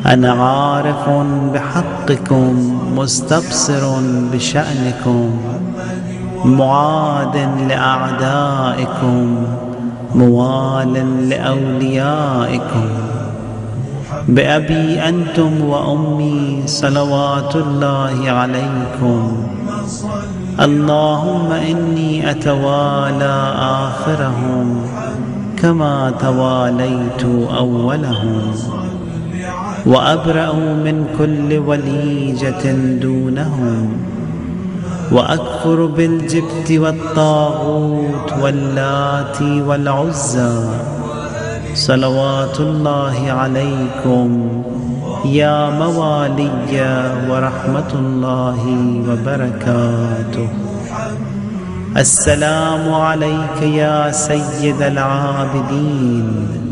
أنا عارف بحقكم مستبصر بشأنكم، معاد لأعدائكم موال لأوليائكم. بأبي أنتم وأمي صلوات الله عليكم. اللهم إني أتوالى آخرهم كما تواليت أولهم، وأبرأ من كل وليجة دونهم، وأكفر بالجبت والطاغوت واللات والعزى. صلوات الله عليكم يا موالي ورحمة الله وبركاته. السلام عليك يا سيد العابدين.